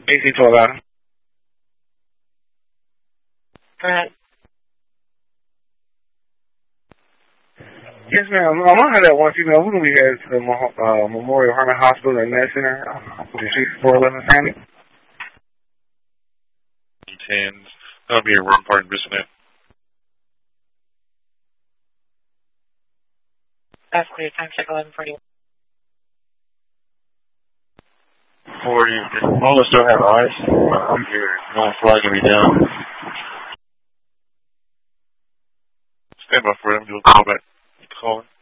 AC-12 out. Go ahead. Yes, ma'am. I'm gonna have that one female. We're gonna be headed to the Memorial Hermann Hospital and Med Center. District 411 Sandy. 10. That'll be a room part in Bissonnette. That's clear. Time check 11:40. 40. All still have ice. I'm here. No flagging me down. Stand by for them. You'll call back. Call it.